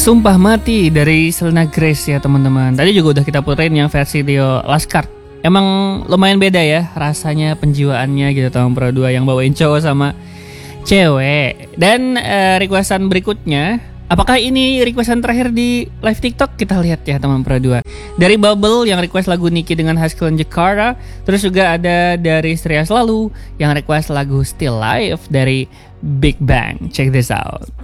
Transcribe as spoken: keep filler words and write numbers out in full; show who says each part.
Speaker 1: Sumpah Mati dari Selena Grace ya teman-teman. Tadi juga udah kita puterin yang versi Dio Laskar. Emang lumayan beda ya rasanya penjiwaannya gitu tahun Pro dua yang bawain cowok sama cewek. Dan uh, requestan berikutnya, apakah ini requestan terakhir di live TikTok? Kita lihat ya teman Pro dua. Dari Bubble yang request lagu Nicki dengan Haskell and Jakarta. Terus juga ada dari Stria Selalu yang request lagu Still Life dari Big Bang. Check this out.